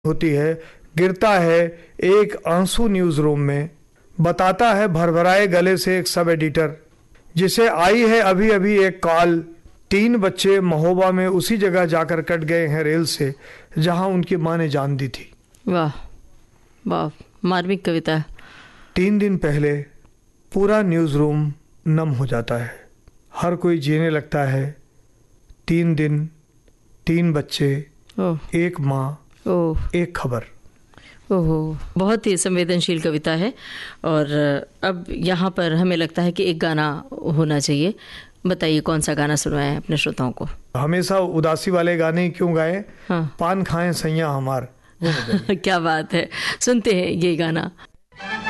होती है, गिरता है एक आंसू न्यूज रूम में, बताता है भरभराए गले से एक सब एडिटर, जिसे आई है अभी अभी एक कॉल, 3 बच्चे महोबा में उसी जगह जाकर कट गए हैं रेल से जहां उनकी मां ने जान दी थी। वाह वाह, मार्मिक कविता। 3 दिन पहले पूरा न्यूज रूम नम हो जाता है, हर कोई जीने लगता है। 3 दिन, 3 बच्चे, एक माँ, एक खबर। ओहो, बहुत ही संवेदनशील कविता है। और अब यहाँ पर हमें लगता है कि एक गाना होना चाहिए। बताइए कौन सा गाना सुनवाएं अपने श्रोताओं को? हमेशा उदासी वाले गाने क्यों गाएं? हाँ। पान खाएं सैया हमार। क्या बात है, सुनते हैं ये गाना।